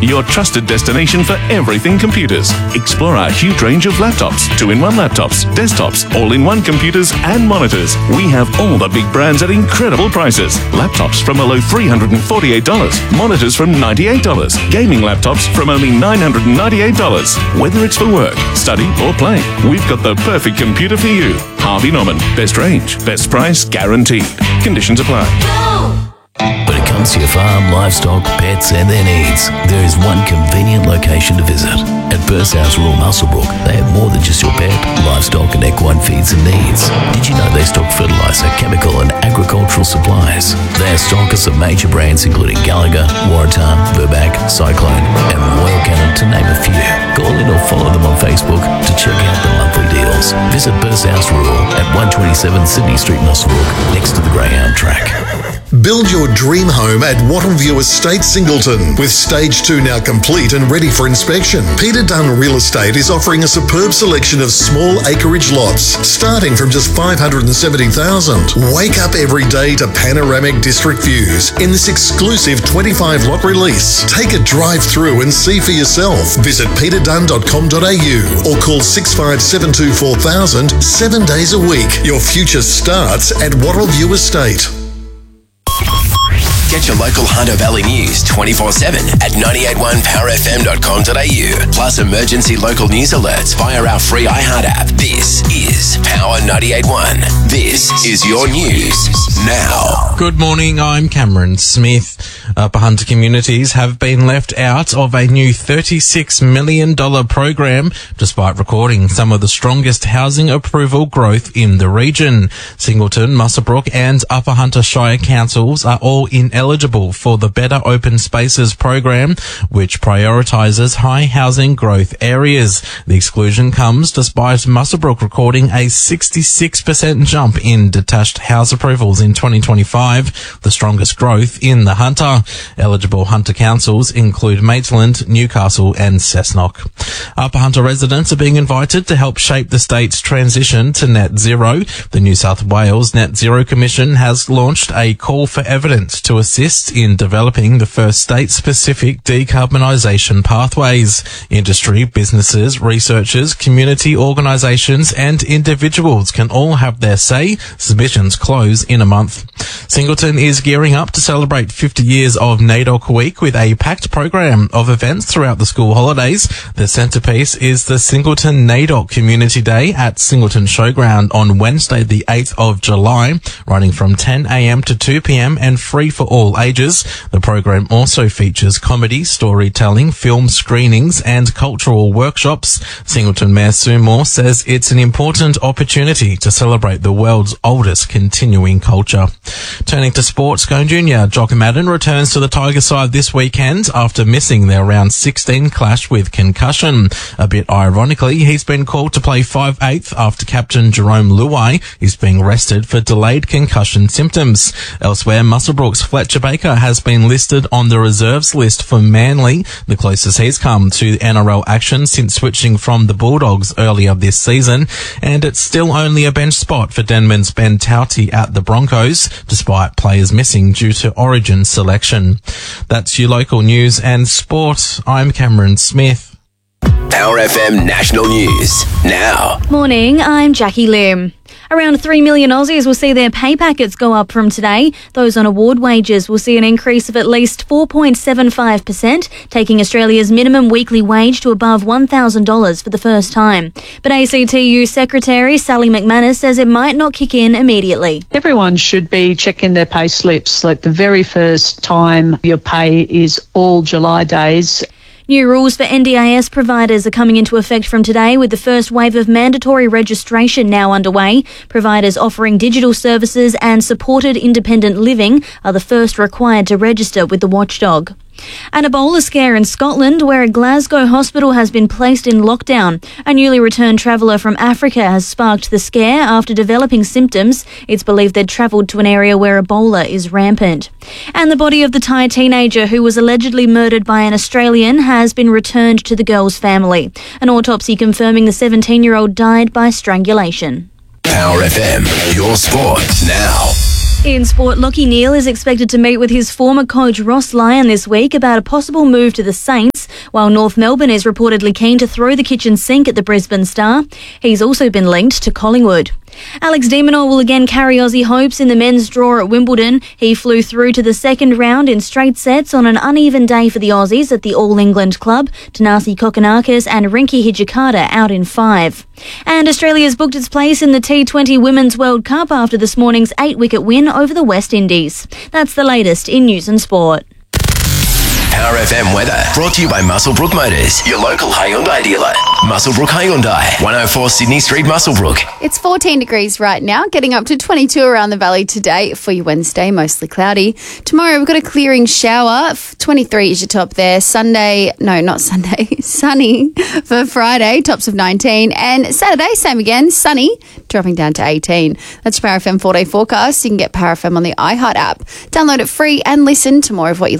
your trusted destination for everything computers. Explore our huge range of laptops, 2-in-1 laptops, desktops, all-in-one computers and monitors. We have all the big brands at incredible prices. Laptops from below $348, monitors from $98, gaming laptops from only $998. Whether it's for work, study or play, we've got the perfect computer for you. Harvey Norman. Best range, best price, guaranteed. Conditions apply. When it comes to your farm, livestock, pets and their needs, there is one convenient location to visit. At Burst House Rural Muswellbrook, they have more than just your pet, livestock and equine feeds and needs. Did you know they stock fertiliser, chemical and agricultural supplies? They are stockers of major brands including Gallagher, Waratah, Burback, Cyclone and Royal Canin to name a few. Call in or follow them on Facebook to check out the monthly deals. Visit Burst House Rural at 127 Sydney Street, Muswellbrook, next to the Greyhound track. Build your dream home at Wattleview Estate, Singleton. With Stage 2 now complete and ready for inspection, Peter Dunn Real Estate is offering a superb selection of small acreage lots, starting from just $570,000. Wake up every day to panoramic district views in this exclusive 25-lot release. Take a drive through and see for yourself. Visit peterdunn.com.au or call 6572 4000 7 days a week. Your future starts at Wattleview Estate. Get your local Hunter Valley news 24/7 at 981powerfm.com.au. Plus emergency local news alerts via our free iHeart app. This is Power 98.1. This is your news now. Good morning, I'm Cameron Smith. Upper Hunter communities have been left out of a new $36 million program despite recording some of the strongest housing approval growth in the region. Singleton, Muswellbrook and Upper Hunter Shire councils are all ineligible for the Better Open Spaces program, which prioritises high housing growth areas. The exclusion comes despite Muswellbrook recording a 66% jump in detached house approvals in 2025, the strongest growth in the Hunter. Eligible Hunter councils include Maitland, Newcastle and Cessnock. Upper Hunter residents are being invited to help shape the state's transition to net zero. The New South Wales Net Zero Commission has launched a call for evidence to assist in developing the first state-specific decarbonisation pathways. Industry, businesses, researchers, community organisations and individuals can all have their say. Submissions close in a month. Singleton is gearing up to celebrate 50 years of NAIDOC Week with a packed program of events throughout the school holidays. The centrepiece is the Singleton NAIDOC Community Day at Singleton Showground on Wednesday the 8th of July, running from 10 a.m. to 2 p.m. and free for all ages. The program also features comedy, storytelling, film screenings and cultural workshops. Singleton Mayor Sue Moore says it's an important opportunity to celebrate the world's oldest continuing culture. Turning to sports, Scone Junior Jock Madden returns to the Tiger side this weekend after missing their round 16 clash with concussion. A bit ironically, he's been called to play 5/8 after captain Jerome Luai is being rested for delayed concussion symptoms. Elsewhere, Muswellbrook's Fletcher Baker has been listed on the reserves list for Manly, the closest he's come to NRL action since switching from the Bulldogs earlier this season, and it's still only a bench spot for Denman's Ben Tauti at the Broncos, despite players missing due to Origin selection. That's your local news and sport. I'm Cameron Smith. Power FM National News now. Morning, I'm Jackie Lim. Around 3 million Aussies will see their pay packets go up from today. Those on award wages will see an increase of at least 4.75%, taking Australia's minimum weekly wage to above $1,000 for the first time. But ACTU Secretary Sally McManus says it might not kick in immediately. Everyone should be checking their pay slips. Like the very first time your pay is all July days. New rules for NDIS providers are coming into effect from today, with the first wave of mandatory registration now underway. Providers offering digital services and supported independent living are the first required to register with the watchdog. An Ebola scare in Scotland, where a Glasgow hospital has been placed in lockdown. A newly returned traveller from Africa has sparked the scare after developing symptoms. It's believed they'd travelled to an area where Ebola is rampant. And the body of the Thai teenager who was allegedly murdered by an Australian has been returned to the girl's family. An autopsy confirming the 17-year-old died by strangulation. Power FM, your sport now. In sport, Lachie Neale is expected to meet with his former coach Ross Lyon this week about a possible move to the Saints, while North Melbourne is reportedly keen to throw the kitchen sink at the Brisbane Star. He's also been linked to Collingwood. Alex de Minaur will again carry Aussie hopes in the men's draw at Wimbledon. He flew through to the second round in straight sets on an uneven day for the Aussies at the All England Club. Tanasi Kokonakis and Rinky Hijikata out in 5. And Australia's booked its place in the T20 Women's World Cup after this morning's 8-wicket win over the West Indies. That's the latest in news and sport. Power FM weather brought to you by Muswellbrook Motors, your local Hyundai dealer. Muswellbrook Hyundai, 104 Sydney Street, Muswellbrook. It's 14 degrees right now, getting up to 22 around the valley today. For your Wednesday, mostly cloudy. Tomorrow we've got a clearing shower. 23 is your top there. Sunny for Friday, tops of 19. And Saturday, same again, sunny, dropping down to 18. That's Power FM 4-day forecast. You can get Power FM on the iHeart app. Download it free and listen to more of what you